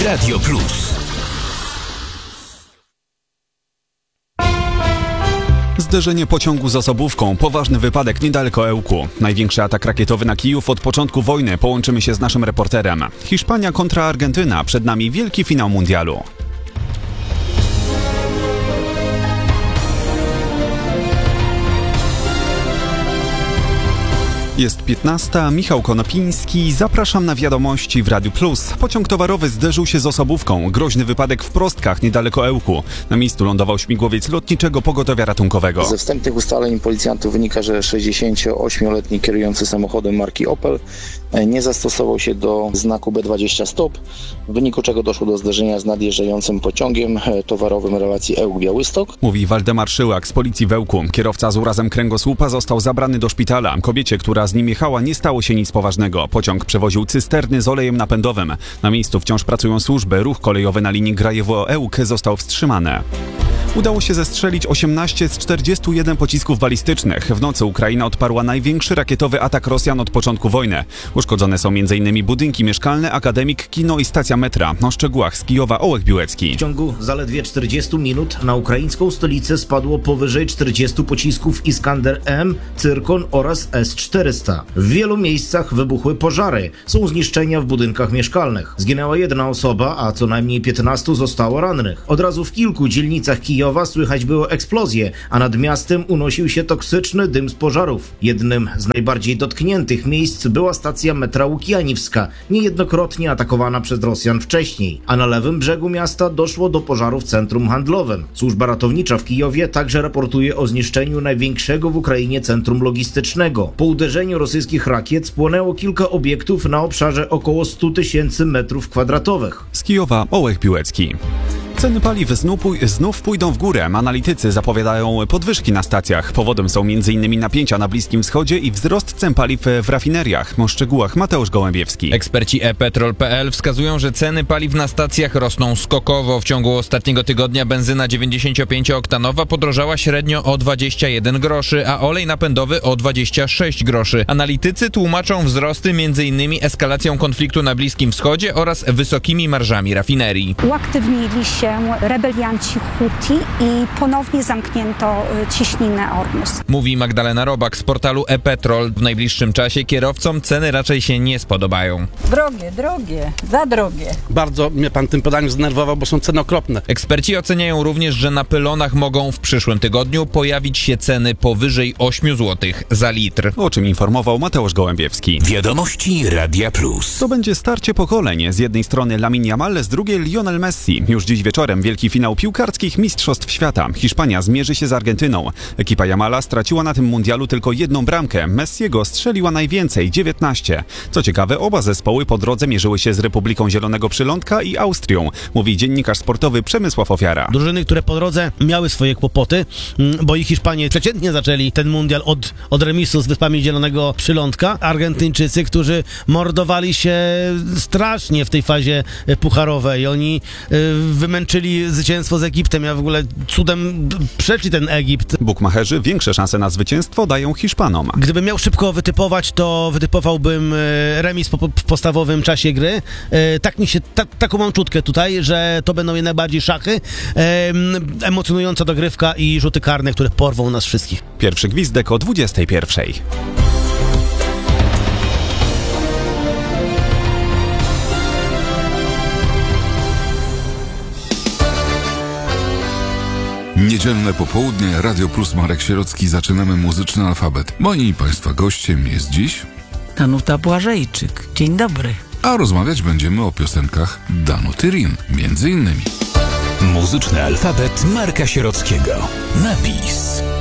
Radio Plus. Zderzenie pociągu z osobówką, poważny wypadek niedaleko Ełku. Największy atak rakietowy na Kijów od początku wojny. Połączymy się z naszym reporterem. Hiszpania kontra Argentyna. Przed nami wielki finał mundialu. Jest 15. Michał Konopiński. Zapraszam na wiadomości w Radiu Plus. Pociąg towarowy zderzył się z osobówką. Groźny wypadek w Prostkach, niedaleko Ełku. Na miejscu lądował śmigłowiec lotniczego pogotowia ratunkowego. Ze wstępnych ustaleń policjantów wynika, że 68-letni kierujący samochodem marki Opel nie zastosował się do znaku B20 stop, w wyniku czego doszło do zderzenia z nadjeżdżającym pociągiem towarowym relacji Ełk-Białystok. Mówi Waldemar Szyłak z policji w Ełku. Kierowca z urazem kręgosłupa został zabrany do szpitala. Kobiecie, która z nim jechała, nie stało się nic poważnego. Pociąg przewoził cysterny z olejem napędowym. Na miejscu wciąż pracują służby. Ruch kolejowy na linii Grajewo-Ełk został wstrzymany. Udało się zestrzelić 18 z 41 pocisków balistycznych. W nocy Ukraina odparła największy rakietowy atak Rosjan od początku wojny. Uszkodzone są m.in. budynki mieszkalne, akademik, kino i stacja metra. O szczegółach z Kijowa Ołek Biłecki. W ciągu zaledwie 40 minut na ukraińską stolicę spadło powyżej 40 pocisków Iskander-M, Cyrkon oraz S-400. W wielu miejscach wybuchły pożary. Są zniszczenia w budynkach mieszkalnych. Zginęła jedna osoba, a co najmniej 15 zostało rannych. Od razu w kilku dzielnicach Kijowa słychać było eksplozje, a nad miastem unosił się toksyczny dym z pożarów. Jednym z najbardziej dotkniętych miejsc była stacja metra Łukianiwska, niejednokrotnie atakowana przez Rosjan wcześniej, a na lewym brzegu miasta doszło do pożaru w centrum handlowym. Służba ratownicza w Kijowie także raportuje o zniszczeniu największego w Ukrainie centrum logistycznego. Po uderzeniu rosyjskich rakiet spłonęło kilka obiektów na obszarze około 100 000 metrów kwadratowych. Z Kijowa Ołek Biłecki. Ceny paliw znów pójdą w górę. Analitycy zapowiadają podwyżki na stacjach. Powodem są m.in. napięcia na Bliskim Wschodzie i wzrost cen paliw w rafineriach. O szczegółach Mateusz Gołębiewski. Eksperci ePetrol.pl wskazują, że ceny paliw na stacjach rosną skokowo. W ciągu ostatniego tygodnia benzyna 95-oktanowa podrożała średnio o 21 groszy, a olej napędowy o 26 groszy. Analitycy tłumaczą wzrosty m.in. eskalacją konfliktu na Bliskim Wschodzie oraz wysokimi marżami rafinerii. Uaktywnili się rebelianci Huti i ponownie zamknięto cieśninę Ormus. Mówi Magdalena Robak z portalu ePetrol. W najbliższym czasie kierowcom ceny raczej się nie spodobają. Drogie, za drogie. Bardzo mnie pan tym podaniem zdenerwował, bo są ceny okropne. Eksperci oceniają również, że na pylonach mogą w przyszłym tygodniu pojawić się ceny powyżej 8 zł za litr. O czym informował Mateusz Gołębiewski. Wiadomości Radia Plus. To będzie starcie pokoleń. Z jednej strony Lamine Yamal, z drugiej Lionel Messi. Już dziś wieczorem wielki finał piłkarskich Mistrzostw Świata. Hiszpania zmierzy się z Argentyną. Ekipa Yamala straciła na tym mundialu tylko jedną bramkę. Messiego strzeliła najwięcej, 19. Co ciekawe, oba zespoły po drodze mierzyły się z Republiką Zielonego Przylądka i Austrią, mówi dziennikarz sportowy Przemysław Ofiara. Drużyny, które po drodze miały swoje kłopoty, bo i Hiszpanie przeciętnie zaczęli ten mundial od remisu z Wyspami Zielonego Przylądka. Argentyńczycy, którzy mordowali się strasznie w tej fazie pucharowej. Oni wymęczyli zwycięstwo z Egiptem. Ja w ogóle cudem przeszli ten Egipt. Bukmacherzy większe szanse na zwycięstwo dają Hiszpanom. Gdybym miał szybko wytypować, to wytypowałbym remis w podstawowym czasie gry. Taką mam czutkę tutaj, że to będą jednak bardziej szachy, emocjonująca dogrywka i rzuty karne, które porwą nas wszystkich. Pierwszy gwizdek o 21. Niedzielne popołudnie, Radio Plus, Marek Sierocki, zaczynamy muzyczny alfabet. Moim i Państwa gościem jest dziś Danuta Błażejczyk. Dzień dobry. A rozmawiać będziemy o piosenkach Danuty Rin, między innymi. Muzyczny alfabet Marka Sierockiego. Napis.